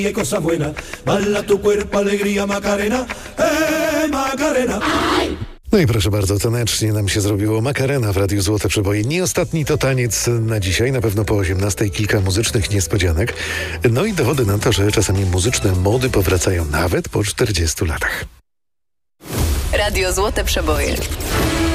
cosa buena, bala tu cuerpo, alegría, Macarena, Macarena. No i proszę bardzo, tanecznie nam się zrobiło. Macarena w Radiu Złote Przeboje. Nie ostatni to taniec na dzisiaj, na pewno po 18 kilka muzycznych niespodzianek. No i dowody na to, że czasami muzyczne mody powracają nawet po 40 latach. Radio Złote Przeboje.